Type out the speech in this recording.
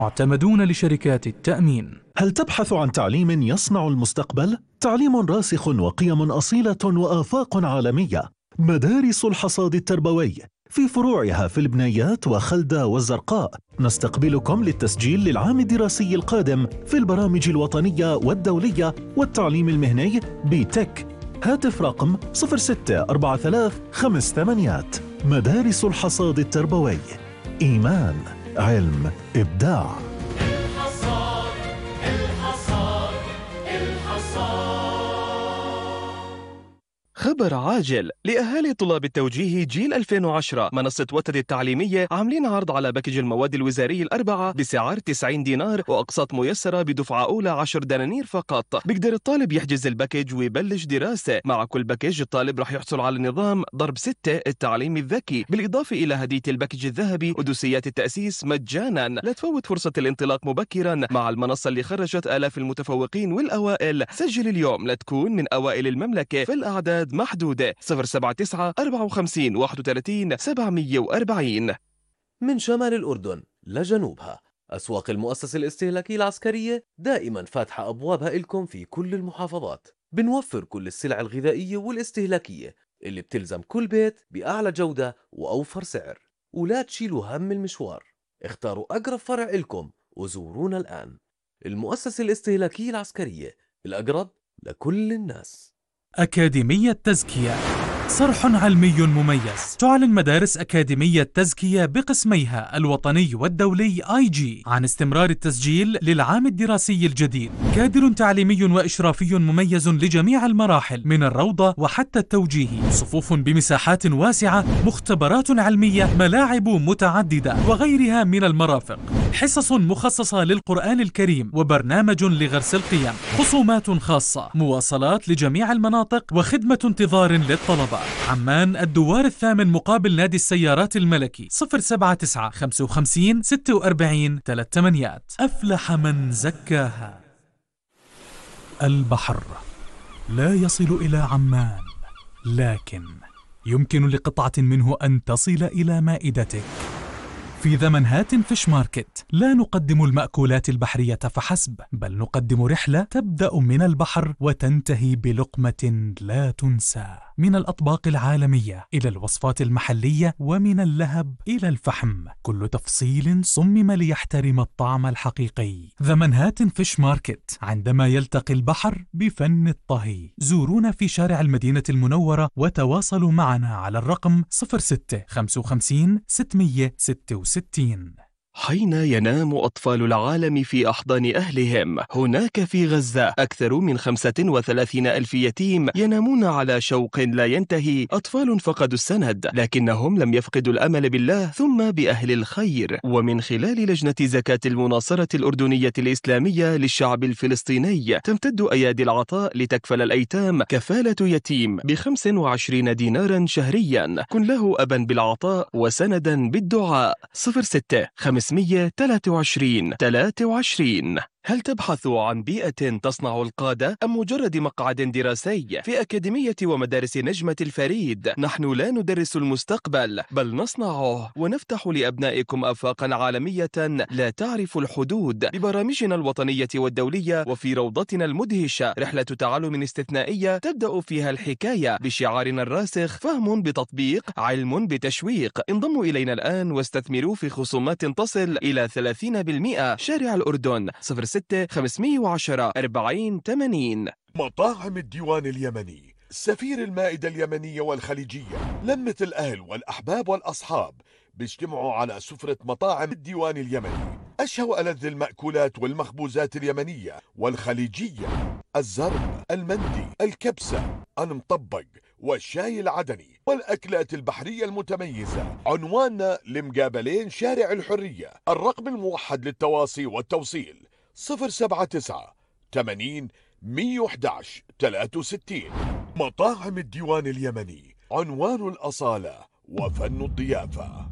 معتمدون لشركات التأمين. هل تبحث عن تعليم يصنع المستقبل؟ تعليم راسخ وقيم أصيلة وآفاق عالمية. مدارس الحصاد التربوي في فروعها في البنيات وخلدة والزرقاء. نستقبلكم للتسجيل للعام الدراسي القادم في البرامج الوطنية والدولية والتعليم المهني بتك. هاتف رقم 064358. مدارس الحصاد التربوي. إيمان، علم، إبداع. خبر عاجل لأهالي طلاب التوجيه جيل 2010. منصة وتد التعليمية عاملين عرض على باكج المواد الوزاري الأربعة بسعر 90 دينار وأقساط ميسرة بدفعة أولى 10 دنانير فقط. بيقدر الطالب يحجز الباكج ويبلش دراسة. مع كل باكج الطالب راح يحصل على نظام ضرب 6 التعليم الذكي، بالإضافة إلى هدية الباكج الذهبي ودوسيات التأسيس مجانا. لا تفوت فرصة الانطلاق مبكرا مع المنصة اللي خرجت آلاف المتفوقين والأوائل. سجل اليوم لتكون من أوائل المملكة، في الأعداد محدودة. 079 54 31 740. من شمال الأردن لجنوبها، أسواق المؤسسة الاستهلاكية العسكرية دائما فاتحة أبوابها إلكم في كل المحافظات. بنوفر كل السلع الغذائية والاستهلاكية اللي بتلزم كل بيت بأعلى جودة وأوفر سعر. ولا تشيلوا هم المشوار، اختاروا أقرب فرع إلكم وزورونا الآن. المؤسسة الاستهلاكية العسكرية، الأقرب لكل الناس. أكاديمية تزكية، صرح علمي مميز. تعلن مدارس أكاديمية تزكية بقسميها الوطني والدولي IG عن استمرار التسجيل للعام الدراسي الجديد. كادر تعليمي وإشرافي مميز لجميع المراحل من الروضة وحتى التوجيهي. صفوف بمساحات واسعة، مختبرات علمية، ملاعب متعددة وغيرها من المرافق. حصص مخصصة للقرآن الكريم وبرنامج لغرس القيم. خصومات خاصة، مواصلات لجميع المناطق وخدمة انتظار للطلبة. عمان الدوار الثامن مقابل نادي السيارات الملكي. 079 55 46 38. أفلح من زكاها. البحر لا يصل إلى عمان، لكن يمكن لقطعة منه أن تصل إلى مائدتك. في ذا منهاتن فيش ماركت لا نقدم المأكولات البحرية فحسب، بل نقدم رحلة تبدأ من البحر وتنتهي بلقمة لا تنسى. من الأطباق العالمية إلى الوصفات المحلية، ومن اللهب إلى الفحم، كل تفصيل صمم ليحترم الطعم الحقيقي. ذا منهاتن فيش ماركت، عندما يلتقي البحر بفن الطهي. زورونا في شارع المدينة المنورة وتواصلوا معنا على الرقم 06 55 666. حين ينام أطفال العالم في أحضان أهلهم، هناك في غزة أكثر من 35 ألف يتيم ينامون على شوق لا ينتهي. أطفال فقدوا السند، لكنهم لم يفقدوا الأمل بالله ثم بأهل الخير. ومن خلال لجنة زكاة المناصرة الأردنية الإسلامية للشعب الفلسطيني، تمتد أيادي العطاء لتكفل الأيتام كفالة يتيم ب25 دينارا شهريا. كن له أبا بالعطاء وسندا بالدعاء. 06 523 23. هل تبحث عن بيئة تصنع القادة أم مجرد مقعد دراسي؟ في أكاديمية ومدارس نجمة الفريد نحن لا ندرس المستقبل بل نصنعه، ونفتح لأبنائكم آفاقا عالمية لا تعرف الحدود ببرامجنا الوطنية والدولية. وفي روضتنا المدهشة رحلة تعلم استثنائية تبدأ فيها الحكاية بشعارنا الراسخ: فهم بتطبيق، علم بتشويق. انضموا إلينا الآن واستثمروا في خصومات تصل إلى 30%. شارع الأردن 06 510 40 80. مطاعم الديوان اليمني، سفير المائدة اليمنية والخليجية. لمة الأهل والأحباب والأصحاب بيجتمعوا على سفرة مطاعم الديوان اليمني. أشهى وألذ المأكولات والمخبوزات اليمنية والخليجية: الزرب، المندي، الكبسة، المطبق، والشاي العدني، والأكلات البحرية المتميزة. عنواننا لمقابلين شارع الحرية. الرقم الموحد للتواصي والتوصيل 079 80 111 63. مطاعم الديوان اليمني، عنوان الأصالة وفن الضيافة.